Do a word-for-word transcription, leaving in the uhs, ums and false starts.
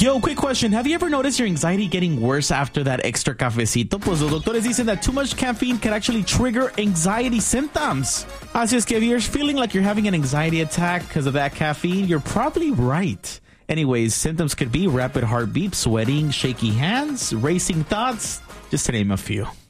Yo, quick question. Have you ever noticed your anxiety getting worse after that extra cafecito? Pues los doctores dicen that too much caffeine can actually trigger anxiety symptoms. Así es que if you're feeling like you're having an anxiety attack because of that caffeine, you're probably right. Anyways, symptoms could be rapid heartbeat, sweating, shaky hands, racing thoughts, just to name a few.